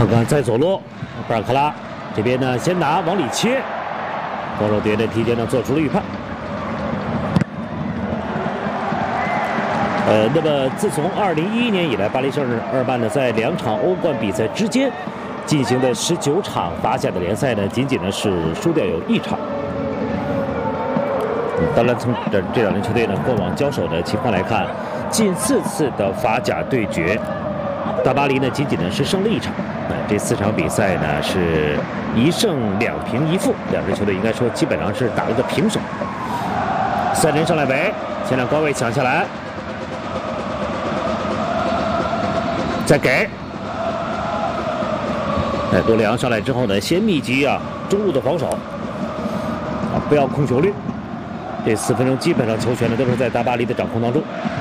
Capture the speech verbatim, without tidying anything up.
看看再走路，巴尔克拉这边呢先拿往里切，防守队的提前呢做出了预判。呃，那么自从二零一一年以来，巴黎圣日耳曼呢在两场欧冠比赛之间进行的十九场法甲的联赛呢，仅仅呢是输掉有一场。当然，从这这两支球队呢过往交手的情况来看，近四次的法甲对决，大巴黎呢仅仅呢是胜了一场。呃，这四场比赛呢是一胜两平一负，两支球队应该说基本上是打了个平手。三人上来围，前两高位抢下来。 再给，哎，多利昂上来之后呢，先密集啊中路的防守，啊，不要控球率。这四分钟基本上球权呢都是在大巴黎的掌控当中。